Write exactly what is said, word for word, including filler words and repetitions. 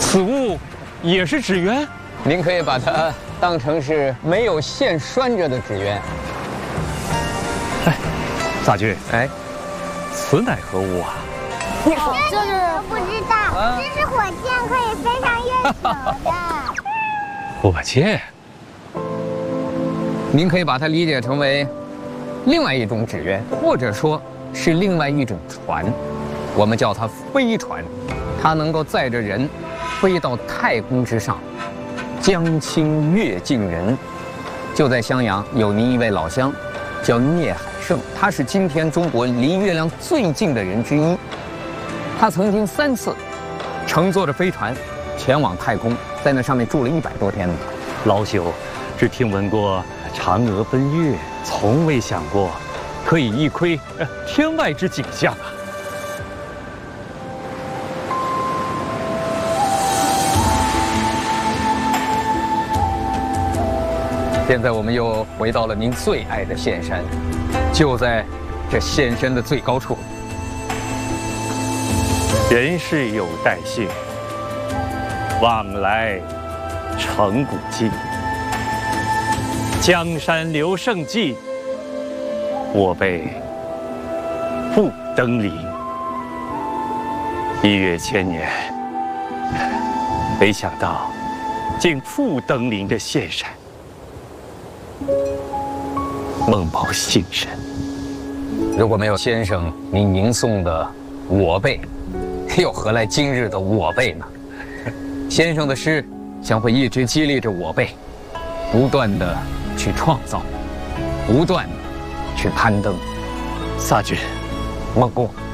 此物也是纸鸢？ 您可以把它当成是没有线拴着的纸鸢。 哎，萨君， 哎， 此乃何物啊？ 这就是不知道，这是火箭，可以飞上月球的。 火箭。 您可以把它理解成为另外一种纸鸢，或者说是另外一种船，我们叫它飞船。它能够载着人飞到太空之上，江清月近人。就在襄阳有您一位老乡，叫聂海胜，他是今天中国离月亮最近的人之一。他曾经三次乘坐着飞船前往太空，在那上面住了一百多天呢。 老朽只听闻过嫦娥奔月，从未想过可以一窥呃天外之景象啊！ 现在我们又回到了您最爱的岘山，就在这岘山的最高处。 人世有代谢，往来成古迹。江山留胜迹，我辈不登临。一跃千年，没想到竟复登临这岘山。孟某幸甚。 如果没有先生您吟诵的我辈，又何来今日的我辈呢？先生的诗将会一直激励着我辈，不断的去创造，不断的去攀登。 萨君， 孟公。